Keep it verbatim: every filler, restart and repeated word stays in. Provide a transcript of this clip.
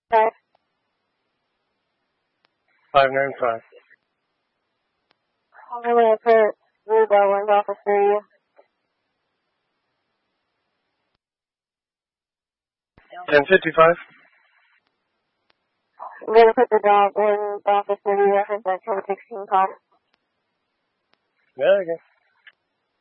Five. Five nine five. I'm going to put Rubel one officer you. Ten fifty five. I'm going to put the dog one officer you reference that ten sixteen call. Yeah, okay.